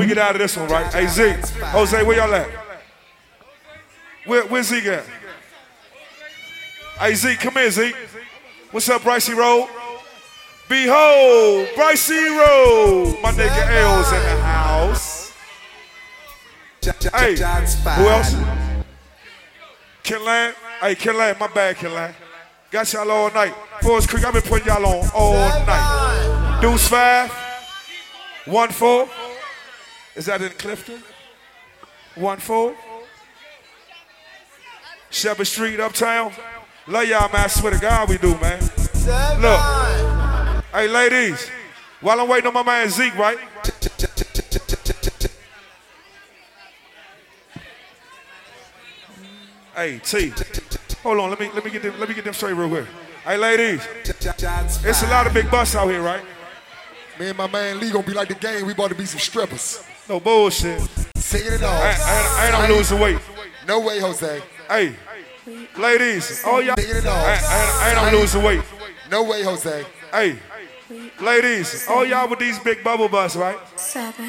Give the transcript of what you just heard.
get out of this one, right? Hey, Zeke, Jose, where y'all at? Where's Zeke at? Hey, Zeke, come here, Zeke. What's up, Brycey Road? Behold, Brycey Road. My nigga L's in the house. Hey, who else? Kinlan. Hey, Kinlan, my bad, Kinlan. Got y'all all night. Forest Creek, I've been putting y'all on all night. Deuce 5. 1-4. Is that in Clifton? 1-4. Shepherd Street, Uptown. Love y'all, man. I swear to God we do, man. Look. Hey, ladies. While I'm waiting on my man Zeke, right? Hey, T. Hold on, let me get them straight real quick. Hey, ladies. It's a lot of big busts out here, right? Me and my man Lee gonna be like the game. We about to be some strippers. No bullshit. Singing it all. I ain't losing weight. No way, Jose. Hey, ladies, all y'all. Singing it all. I ain't losing weight. No way, Jose. Hey, ladies, all y'all with these big bubble busts, right? 7.